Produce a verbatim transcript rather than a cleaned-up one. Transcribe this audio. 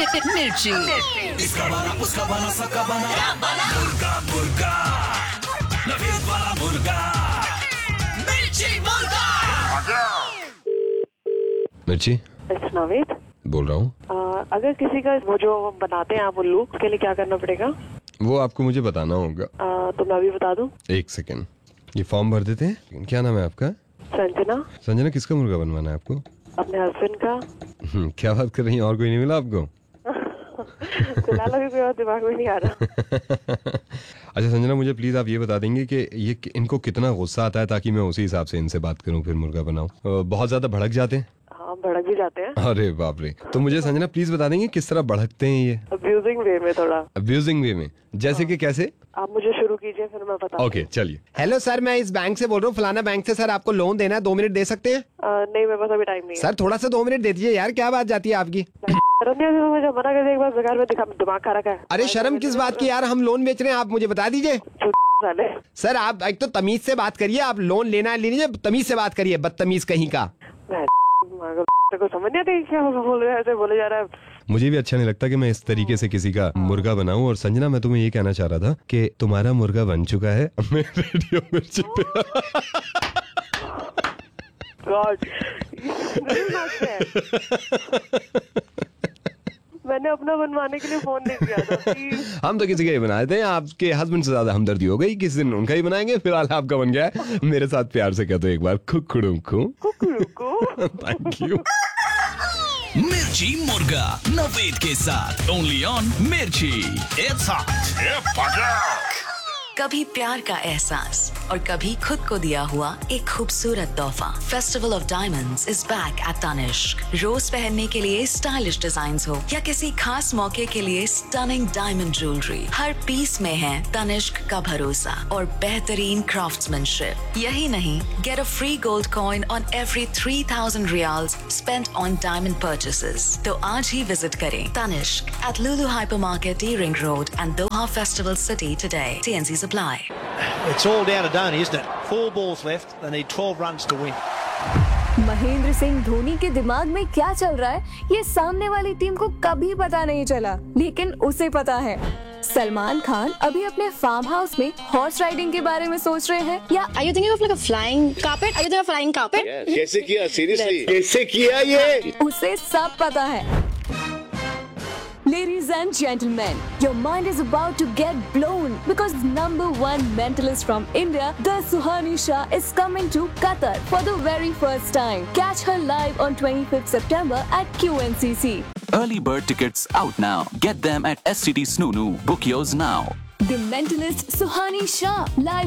मिर्ची। इसका बना उसका बना सबका बना मुर्गा मुर्गा नवीद वाला मुर्गा मिर्ची मुर्गा। मिर्ची नवीद बोल रहा हूँ। अगर किसी का वो जो बनाते हैं आप उल्लू, उसके लिए क्या करना पड़ेगा? वो आपको मुझे बताना होगा। आ, तो मैं अभी बता दूं। एक सेकेंड, ये फॉर्म भर देते हैं। क्या नाम है आपका? संजना। संजना, किसका मुर्गा बनवाना है आपको? अपने हस्बैंड का। हम्म, क्या बात कर रही हैं? और कोई नहीं मिला आपको? फिलहाल अभी कोई और दिमाग में नहीं आ रहा। अच्छा संजना, मुझे प्लीज आप ये बता देंगे कि ये इनको कितना गुस्सा आता है, ताकि मैं उसी हिसाब से इनसे बात करूं, फिर मुर्गा बनाऊं। बहुत ज्यादा भड़क जाते हैं? हाँ, भड़क भी जाते हैं। अरे बाप रे। तो मुझे संजना प्लीज बता देंगे किस तरह भड़कते हैं ये? अब्यूजिंग वे में थोड़ा। अब्यूजिंग वे में? जैसे कि कैसे? आप मुझे शुरू कीजिए, फिर मैं बता। ओके चलिए। हेलो सर, मैं इस बैंक से बोल रहा हूँ, फलाना बैंक से। सर आपको लोन देना है, दो मिनट दे सकते हैं? नहीं, मेरे पास अभी टाइम नहीं है। सर थोड़ा सा दो मिनट दे दीजिए यार, क्या बात जाती है आपकी? मुझे मना कर दिया एक बार, बेकार में दिखा दिमाग खा रखा है। अरे शर्म किस बात की यार, हम लोन बेच रहे हैं, आप मुझे बता दीजिए। सर आप एक तो तमीज से बात करिए, आप लोन लेना है ले लीजिए, तमीज से बात करिए, बदतमीज कहीं का। को समझ नहीं आता क्या बोल रहा है, ऐसे बोले जा रहा है। मुझे भी अच्छा नहीं लगता कि मैं इस तरीके से किसी का मुर्गा बनाऊं। और संजना, मैं तुम्हें ये कहना चाह रहा था कि तुम्हारा मुर्गा बन चुका है मैं रेडियो मिर्ची पे। गॉड, मैंने अपना बनवाने के लिए फोन नहीं किया था। हम तो किसी का ही बनाए थे। आपके हस्बैंड से ज्यादा हमदर्दी हो गई, किसी दिन उनका ही बनाएंगे। फिलहाल आपका बन गया है। मेरे साथ प्यार से कह दो एक बार, कुकड़ू को। Thank you. मिर्ची मुर्गा नवेद के साथ ओनली ऑन मिर्ची। It's hot. कभी प्यार का एहसास और कभी खुद को दिया हुआ एक खूबसूरत तोहफा। Festival of diamonds is back at Tanishq. रोज पहनने के लिए स्टाइलिश डिजाइन्स हो या किसी खास मौके के लिए स्टनिंग डायमंड ज्वेलरी, हर पीस में है तनिष्क का भरोसा और बेहतरीन क्राफ्ट्समैनशिप। यही नहीं, get a free gold coin on every three thousand riyals spent on diamond purchases. तो आज ही विजिट करें Tanishq eight Lulu hypermarket, D ring road and Doha festival city today. T N C supply. It's all down to Dhoni, isn't it? Four balls left. They need twelve runs to win. Mahendra Singh Dhoni के दिमाग में क्या चल रहा है, ये सामने वाली टीम को कभी पता नहीं चला, लेकिन उसे पता है। सलमान खान अभी अपने फार्म हाउस में हॉर्स राइडिंग के बारे में सोच रहे हैं, या Are you thinking of like a flying carpet? Are you thinking of flying carpet? Yes. कैसे किया? Seriously? कैसे किया ये? उसे सब पता है। Ladies and gentlemen, your mind is about to get blown because number one mentalist from India, the Suhani Shah, is coming to Qatar for the very first time. Catch her live on twenty-fifth September at Q N C C. Early bird tickets out now. Get them at S C T Snoonu. Book yours now. The mentalist Suhani Shah live